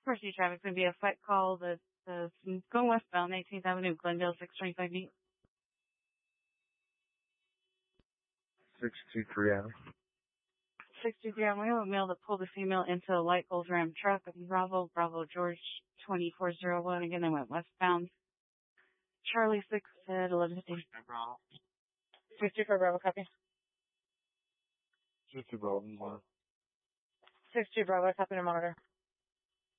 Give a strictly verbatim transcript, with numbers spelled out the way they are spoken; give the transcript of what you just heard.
First traffic going to be a flight call. The, the going westbound, eighteenth Avenue, Glendale, six twenty-five eight. six two three Adam. six two three Adam. We have a male that pulled a female into a light Bulls Ram truck. Bravo, Bravo, George, twenty-four oh one. Again, they went westbound. Charlie six at eleven fifty. six two four Bravo, copy. six two Bravo, six two Bravo, copy to monitor.